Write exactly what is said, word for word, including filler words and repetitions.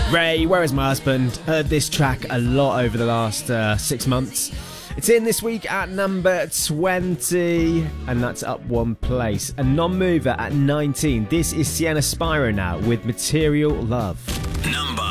Ray, Where Is My Husband? Heard this track a lot over the last uh, six months. It's in this week at number twenty, and that's up one place. A non-mover at nineteen. This is Sienna Spiro now with Material Love. Number